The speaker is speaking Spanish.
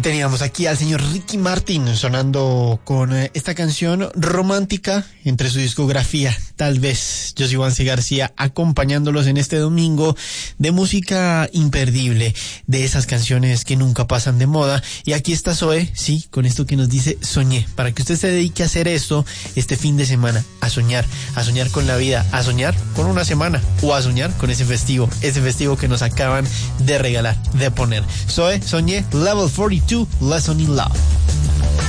Teníamos aquí al señor Ricky Martin sonando con esta canción romántica entre su discografía. Tal vez yo soy Juanse García, acompañándolos en este domingo de música imperdible, de esas canciones que nunca pasan de moda. Y aquí está Zoe, sí, con esto que nos dice Soñé, para que usted se dedique a hacer esto este fin de semana, a soñar con la vida, a soñar con una semana o a soñar con ese festivo que nos acaban de regalar, de poner. Zoe, Soñé, Level 42, Lesson in Love.